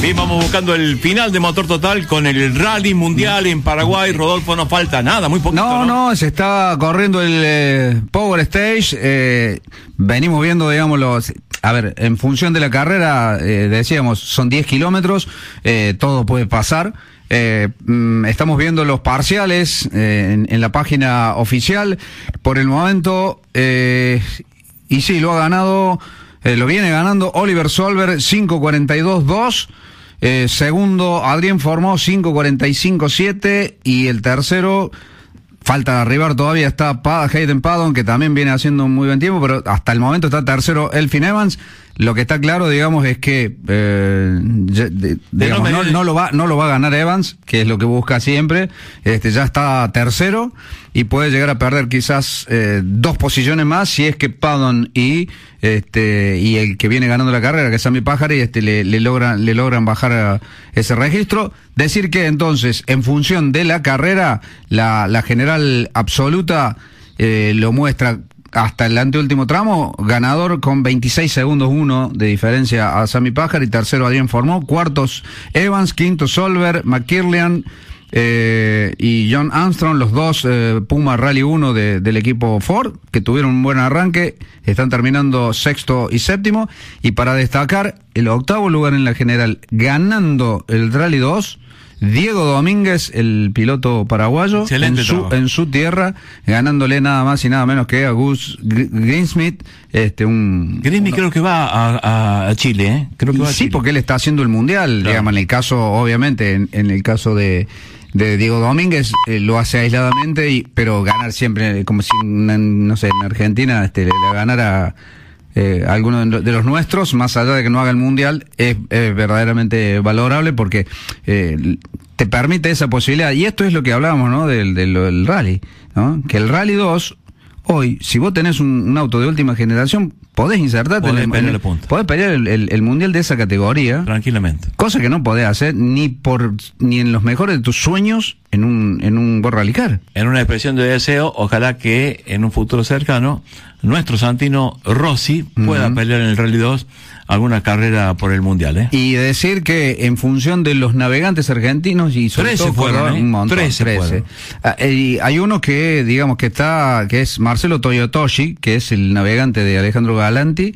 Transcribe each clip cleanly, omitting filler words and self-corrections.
Bien, vamos buscando el final de Motor Total con el Rally Mundial en Paraguay. Rodolfo, no falta nada, muy poquito. No, se está corriendo el Power Stage. Venimos viendo, digamos, en función de la carrera, decíamos, son 10 kilómetros, todo puede pasar. Estamos viendo los parciales en la página oficial. Por el momento, y sí, lo ha ganado, lo viene ganando Oliver Solberg, 5:42.2. Segundo, Adrien Formó, 5:45.7. Y el tercero, falta de arribar todavía, está Hayden Paddon, que también viene haciendo un muy buen tiempo, pero hasta el momento está tercero Elfyn Evans. Lo que está claro, digamos, es que no lo va a ganar Evans, que es lo que busca siempre. Ya está tercero y puede llegar a perder quizás 2 posiciones más si es que Paddon y el que viene ganando la carrera, que es Sami Pajari, le logran bajar a ese registro. Decir que entonces, en función de la carrera, la general absoluta lo muestra hasta el anteúltimo tramo, ganador con 26 segundos 1 de diferencia a Sami Pajari, tercero Adrien Formó, cuartos Evans, quinto Solberg, McKirlian y John Armstrong, los dos Puma Rally 1 del equipo Ford, que tuvieron un buen arranque, están terminando sexto y séptimo. Y para destacar, el octavo lugar en la general, ganando el Rally 2, Diego Domínguez, el piloto paraguayo, en su tierra, ganándole nada más y nada menos que a Gus Greensmith. Greensmith creo que va a Chile, ¿eh? Creo que va a Chile. Porque él está haciendo el mundial, claro. Digamos, en el caso, obviamente, en el caso de Diego Domínguez, lo hace aisladamente, pero ganar siempre, como si, no sé, en Argentina, le ganara alguno de los nuestros, más allá de que no haga el mundial, es verdaderamente valorable porque te permite esa posibilidad. Y esto es lo que hablábamos, ¿no? Del rally, ¿no? Que el Rally 2, hoy, si vos tenés un auto de última generación, podés insertarte podés pelear el mundial de esa categoría tranquilamente, cosa que no podés hacer ni en los mejores de tus sueños en un World Rally Car. En una expresión de deseo, ojalá que en un futuro cercano nuestro Santino Rossi pueda pelear en el Rally 2 alguna carrera por el mundial, ¿eh? Y decir que en función de los navegantes argentinos, y sobre 13 fueron, un montón, 13. Hay uno que, digamos, que es Marcelo Toyotoshi, que es el navegante de Alejandro Galanti,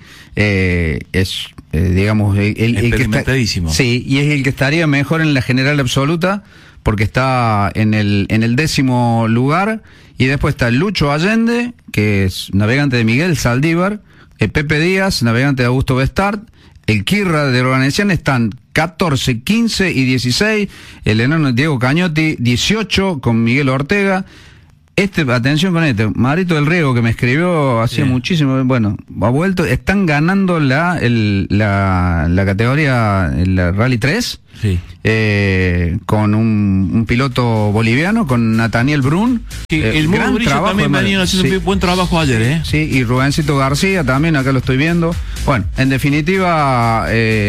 digamos, el que está, sí, y es el que estaría mejor en la general absoluta, porque está en el 10º lugar. Y después está Lucho Allende, que es navegante de Miguel Saldívar, Pepe Díaz, navegante de Augusto Bestard, el Kirra de Organización, están 14, 15 y 16, el enano Diego Cañotti, 18 con Miguel Ortega. Atención con Marito del Riego, que me escribió hacía muchísimo, bueno, ha vuelto, están ganando la categoría, el Rally 3, sí. Con un piloto boliviano, con Nathaniel Brun. Sí, el gran trabajo también venían haciendo un buen trabajo ayer, ¿eh? Sí, y Rubencito García también, acá lo estoy viendo. Bueno, en definitiva,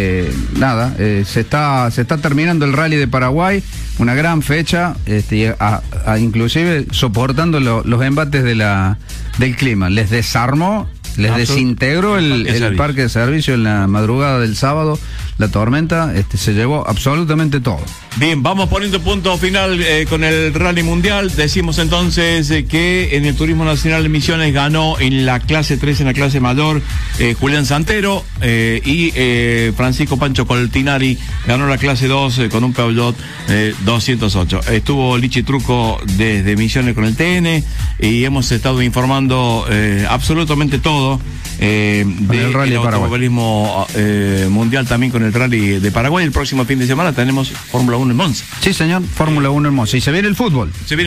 se está terminando el Rally de Paraguay, una gran fecha, inclusive soportando los embates del clima. Les desarmó, les desintegró el parque de servicio en la madrugada del sábado. La tormenta se llevó absolutamente todo. Bien, vamos poniendo punto final con el Rally Mundial. Decimos entonces que en el Turismo Nacional de Misiones ganó en la clase 3, en la clase mayor, Julián Santero, y Francisco Pancho Coltinari ganó la clase 2 con un Peugeot 208. Estuvo Lichi Truco desde Misiones con el TN y hemos estado informando absolutamente todo del automovilismo mundial, también con el Rally de Paraguay. El próximo fin de semana tenemos Fórmula 1 en Monza. Sí, señor, Fórmula 1 en Monza. Y se viene el fútbol. Con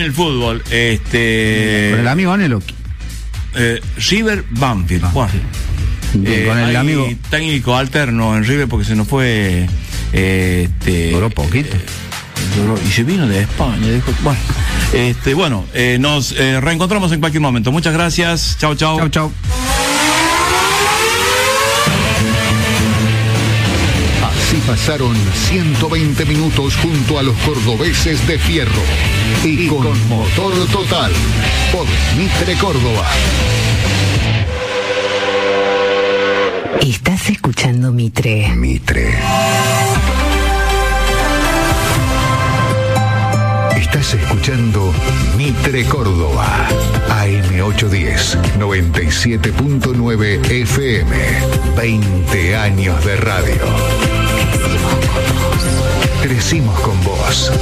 el amigo Anelo. River Banfield. Bueno, con el amigo técnico alterno en River porque se nos fue. Duró poquito. Y se vino de España. Dijo, nos reencontramos en cualquier momento. Muchas gracias. Chau, chau. Chau, chau. Pasaron 120 minutos junto a los cordobeses de Fierro y con Motor Total por Mitre Córdoba. Estás escuchando Mitre. Estás escuchando Mitre Córdoba, AM810, 97.9 FM, 20 años de radio. Crecimos con vos.